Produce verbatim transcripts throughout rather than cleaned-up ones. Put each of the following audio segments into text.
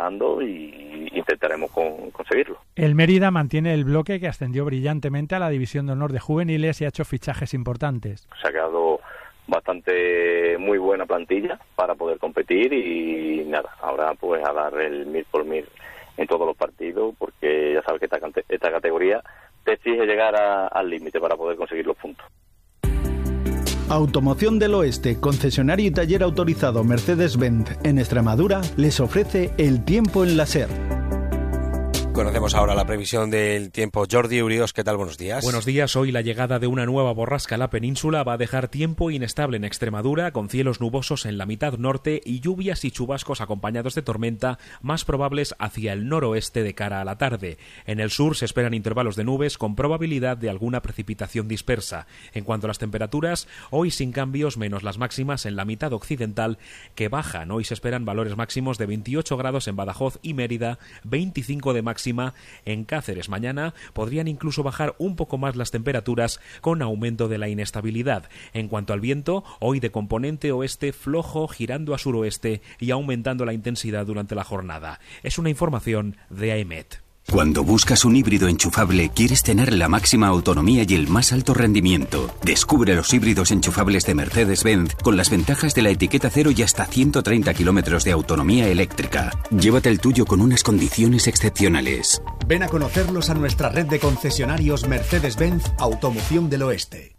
trabajando y intentaremos con, conseguirlo. El Mérida mantiene el bloque que ascendió brillantemente a la División de Honor de Juveniles y ha hecho fichajes importantes. Se ha quedado bastante muy buena plantilla para poder competir y nada, ahora pues a dar el mil por mil en todos los partidos, porque ya sabes que esta, esta categoría te exige llegar a, al límite para poder conseguir los puntos. Automoción del Oeste, concesionario y taller autorizado Mercedes-Benz en Extremadura, les ofrece el tiempo en la SER. Conocemos ahora la previsión del tiempo. Jordi Urios, ¿qué tal? Buenos días. Buenos días. Hoy la llegada de una nueva borrasca a la península va a dejar tiempo inestable en Extremadura, con cielos nubosos en la mitad norte y lluvias y chubascos acompañados de tormenta más probables hacia el noroeste de cara a la tarde. En el sur se esperan intervalos de nubes con probabilidad de alguna precipitación dispersa. En cuanto a las temperaturas, hoy sin cambios, menos las máximas en la mitad occidental, que bajan. Hoy se esperan valores máximos de veintiocho grados en Badajoz y Mérida, veinticinco de máxima en Cáceres. Mañana podrían incluso bajar un poco más las temperaturas con aumento de la inestabilidad. En cuanto al viento, hoy de componente oeste flojo girando a suroeste y aumentando la intensidad durante la jornada. Es una información de AEMET. Cuando buscas un híbrido enchufable, quieres tener la máxima autonomía y el más alto rendimiento. Descubre los híbridos enchufables de Mercedes-Benz con las ventajas de la etiqueta cero y hasta ciento treinta kilómetros de autonomía eléctrica. Llévate el tuyo con unas condiciones excepcionales. Ven a conocerlos a nuestra red de concesionarios Mercedes-Benz Automoción del Oeste.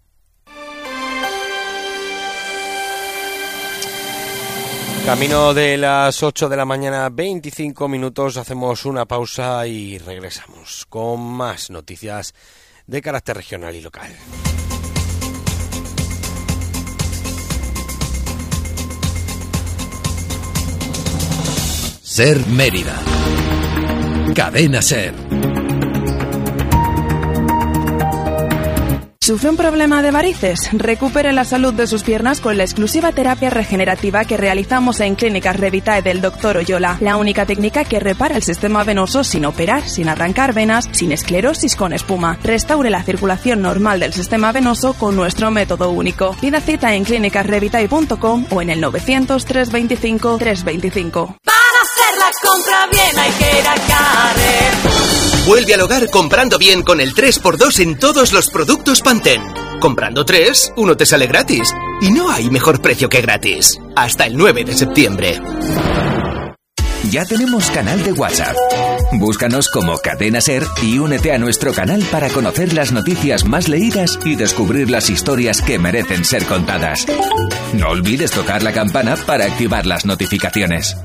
Camino de las ocho de la mañana, veinticinco minutos, hacemos una pausa y regresamos con más noticias de carácter regional y local. SER Mérida. Cadena SER. ¿Sufre un problema de varices? Recupere la salud de sus piernas con la exclusiva terapia regenerativa que realizamos en Clínicas Revitae del doctor Oyola. La única técnica que repara el sistema venoso sin operar, sin arrancar venas, sin esclerosis con espuma. Restaure la circulación normal del sistema venoso con nuestro método único. Pida cita en clínicas revitae punto com o en el novecientos, trescientos veinticinco, trescientos veinticinco. Para hacer la compra bien hay que ir a Carrefour. Vuelve al hogar comprando bien con el tres por dos en todos los productos Pantene. Comprando tres, uno te sale gratis. Y no hay mejor precio que gratis. Hasta el nueve de septiembre. Ya tenemos canal de WhatsApp. Búscanos como Cadena SER y únete a nuestro canal para conocer las noticias más leídas y descubrir las historias que merecen ser contadas. No olvides tocar la campana para activar las notificaciones.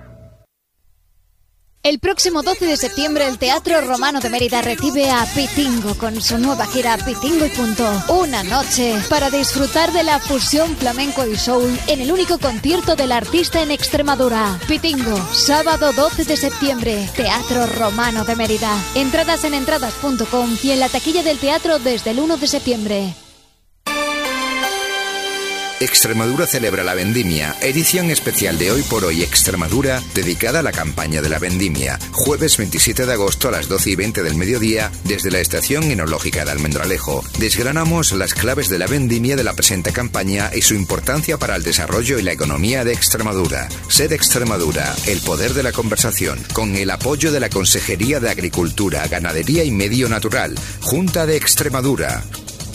El próximo doce de septiembre el Teatro Romano de Mérida recibe a Pitingo con su nueva gira Pitingo y punto. Una noche para disfrutar de la fusión flamenco y soul en el único concierto del artista en Extremadura. Pitingo, sábado doce de septiembre, Teatro Romano de Mérida. Entradas en entradas punto com y en la taquilla del teatro desde el uno de septiembre. Extremadura celebra la vendimia, edición especial de Hoy por Hoy Extremadura, dedicada a la campaña de la vendimia. Jueves veintisiete de agosto a las doce y veinte del mediodía, desde la Estación Enológica de Almendralejo. Desgranamos las claves de la vendimia de la presente campaña y su importancia para el desarrollo y la economía de Extremadura. Sed Extremadura, el poder de la conversación, con el apoyo de la Consejería de Agricultura, Ganadería y Medio Natural, Junta de Extremadura.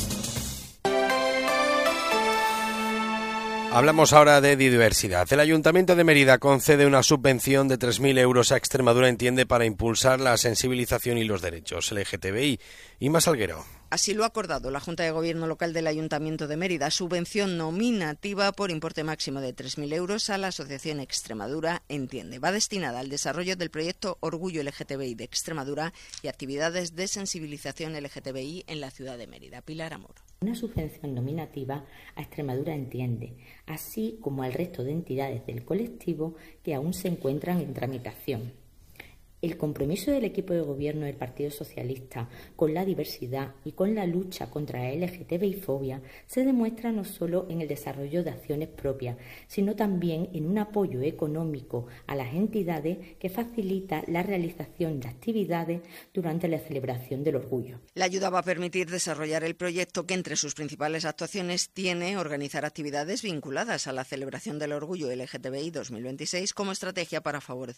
Hablamos ahora de diversidad. El Ayuntamiento de Mérida concede una subvención de tres mil euros a Extremadura Entiende para impulsar la sensibilización y los derechos L G T B I. Inma Salguero. Así lo ha acordado la Junta de Gobierno Local del Ayuntamiento de Mérida. Subvención nominativa por importe máximo de tres mil euros a la Asociación Extremadura Entiende. Va destinada al desarrollo del proyecto Orgullo L G T B I de Extremadura y actividades de sensibilización L G T B I en la ciudad de Mérida. Pilar Amor. Una subvención nominativa a Extremadura Entiende, así como al resto de entidades del colectivo que aún se encuentran en tramitación. El compromiso del equipo de gobierno del Partido Socialista con la diversidad y con la lucha contra la L G T B I fobia se demuestra no solo en el desarrollo de acciones propias, sino también en un apoyo económico a las entidades que facilita la realización de actividades durante la celebración del orgullo. La ayuda va a permitir desarrollar el proyecto que entre sus principales actuaciones tiene organizar actividades vinculadas a la celebración del orgullo L G T B I dos mil veintiséis como estrategia para favorecer